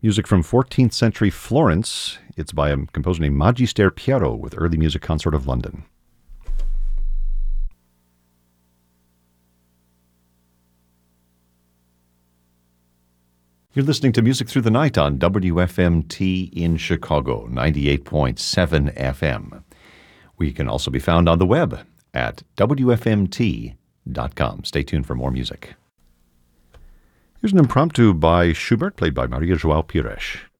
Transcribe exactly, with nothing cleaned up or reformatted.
Music from fourteenth century Florence. It's by a composer named Magister Piero with Early Music Consort of London. You're listening to Music Through the Night on W F M T in Chicago, ninety-eight point seven F M. We can also be found on the web at W F M T dot com. Stay tuned for more music. Here's an impromptu by Schubert, played by Maria João Pires.